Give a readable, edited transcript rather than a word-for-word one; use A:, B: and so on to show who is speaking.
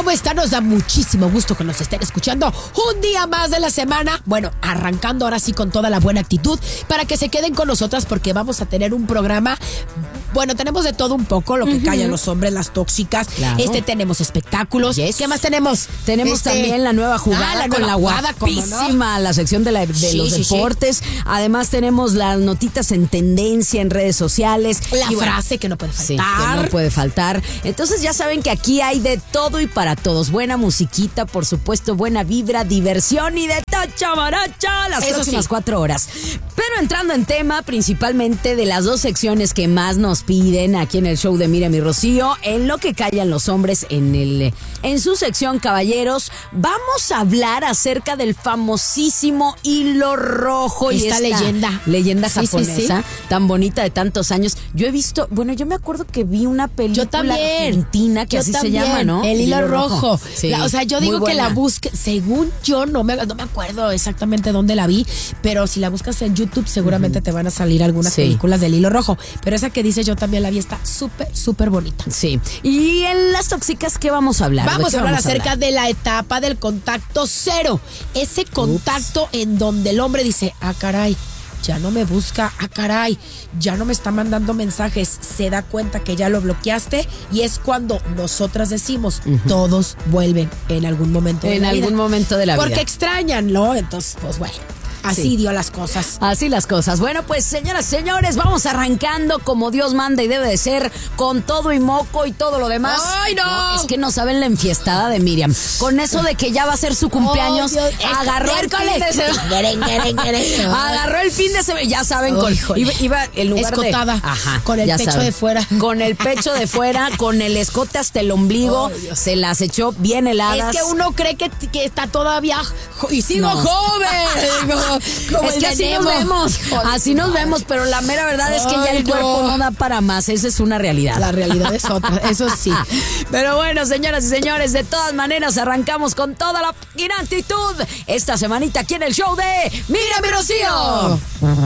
A: ¿Cómo están? Nos da muchísimo gusto que nos estén escuchando un día más de la semana. Bueno, arrancando ahora sí con toda la buena actitud para que se queden con nosotras porque vamos a tener un programa. Bueno, tenemos de todo un poco, lo que callan los hombres, las tóxicas.
B: Claro.
A: Tenemos espectáculos.
B: Yes.
A: ¿Qué más tenemos?
B: Tenemos también la nueva jugada
A: la
B: con
A: nueva
B: la
A: jugada, ¿cómo no?
B: guapísima, la sección de los deportes. Además tenemos las notitas en tendencia en redes sociales.
A: La frase que no puede faltar.
B: Sí, que no puede faltar. Entonces ya saben que aquí hay de todo y para todos. Buena musiquita, por supuesto, buena vibra, diversión y de tacha maracha las próximas 4 horas. Pero entrando en tema, principalmente de las dos secciones que más nos piden aquí en el show de Miriam y Rocío, en lo que callan los hombres en su sección Caballeros, vamos a hablar acerca del famosísimo hilo rojo y esta leyenda japonesa tan bonita de tantos años. Yo he visto, yo me acuerdo que vi una película argentina que así se llama, ¿no?
A: El hilo rojo.
B: Sí,
A: yo digo que la busque, según yo no me acuerdo exactamente dónde la vi, pero si la buscas en YouTube seguramente te van a salir algunas películas del hilo rojo, pero esa que dice yo también la vi, está súper, súper bonita.
B: Sí. Y en las tóxicas, ¿qué vamos a hablar?
A: Vamos a hablar acerca de la etapa del contacto cero. Ese contacto en donde el hombre dice, caray, ya no me busca, caray, ya no me está mandando mensajes, se da cuenta que ya lo bloqueaste y es cuando nosotras decimos, todos vuelven en algún momento de la vida. En algún
B: momento de la vida.
A: Porque extrañan, ¿no? Entonces, pues bueno. Así dio las cosas.
B: Así las cosas. Bueno, pues señoras, señores, vamos arrancando como Dios manda y debe de ser, con todo y moco y todo lo demás.
A: ¡Ay, no!
B: Es que no saben la enfiestada de Miriam. Con eso de que ya va a ser su cumpleaños, agarró el fin de semana. Agarró el fin de semana. Ya saben, iba en lugar
A: escotada,
B: de... Ajá,
A: con el pecho de fuera.
B: Con el pecho de fuera, con el escote hasta el ombligo. Se las echó bien heladas.
A: Es que uno cree que está todavía... Y sigo joven.
B: Es que así nos vemos, pero la mera verdad es que ya el cuerpo no da para más, esa es una realidad.
A: La realidad es otra, eso sí.
B: Pero bueno, señoras y señores, de todas maneras arrancamos con toda la actitud esta semanita aquí en el show de Miriam y Rocío.